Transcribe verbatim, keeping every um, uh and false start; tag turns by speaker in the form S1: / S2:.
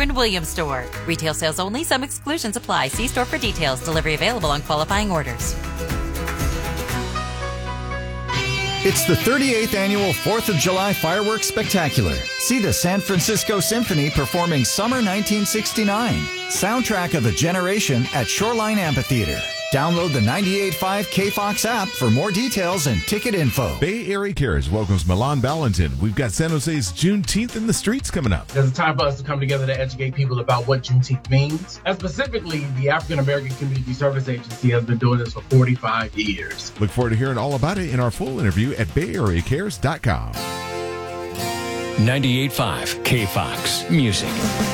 S1: Sherwin-Williams store. Retail sales only. Some exclusions apply. See store for details. Delivery available on qualifying orders.
S2: It's the thirty-eighth Annual fourth of July Fireworks Spectacular. See the San Francisco Symphony performing Summer nineteen sixty-nine, soundtrack of a generation at Shoreline Amphitheater. Download the ninety-eight point five K Fox app for more details and ticket info.
S3: Bay Area Cares welcomes Milan Valentin. We've got San Jose's Juneteenth in the streets coming up.
S4: There's a time for us to come together to educate people about what Juneteenth means. And specifically, the African American Community Service Agency has been doing this for forty-five years.
S3: Look forward to hearing all about it in our full interview at bay area cares dot com.
S5: ninety-eight point five K Fox Music.